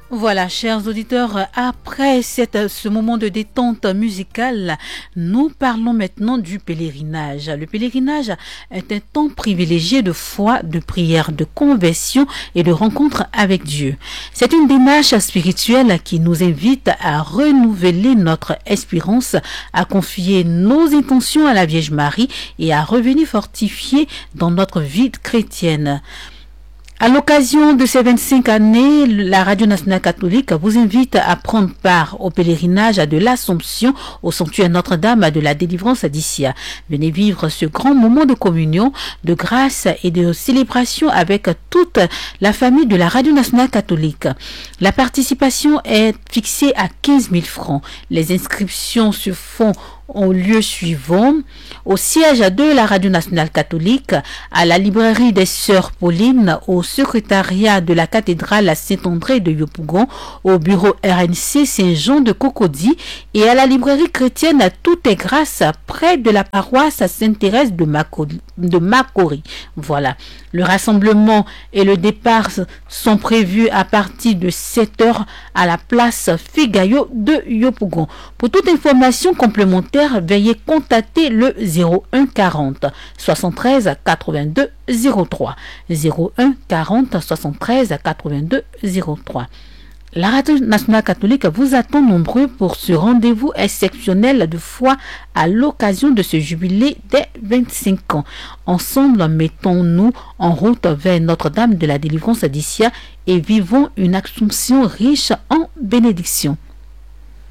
Voilà, chers auditeurs, après ce moment de détente musicale, nous parlons maintenant du pèlerinage. Le pèlerinage est un temps privilégié de foi, de prière, de conversion et de rencontre avec Dieu. C'est une démarche spirituelle qui nous invite à renouveler notre espérance, à confier nos intentions à la Vierge Marie et à revenir fortifiés dans notre vie chrétienne. À l'occasion de ces 25 années, la Radio Nationale Catholique vous invite à prendre part au pèlerinage de l'Assomption au sanctuaire Notre-Dame de la Délivrance d'Issia. Venez vivre ce grand moment de communion, de grâce et de célébration avec toute la famille de la Radio Nationale Catholique. La participation est fixée à 15 000 francs. Les inscriptions se font au lieu suivant: au siège de la Radio Nationale Catholique, à la librairie des Sœurs Paulines, au secrétariat de la cathédrale Saint-André de Yopougon, au bureau RNC Saint-Jean de Cocody et à la librairie chrétienne Tout est grâce près de la paroisse Sainte-Thérèse de Macori. Voilà. Le rassemblement et le départ sont prévus à partir de 7h à la place Figayo de Yopougon. Pour toute information complémentaire, veuillez contacter le 01 40 73 82 03. 01 40 73 82 03. La Radio Nationale Catholique vous attend nombreux pour ce rendez-vous exceptionnel de foi à l'occasion de ce jubilé des 25 ans. Ensemble, mettons-nous en route vers Notre-Dame de la Délivrance d'Issia et vivons une Assomption riche en bénédictions.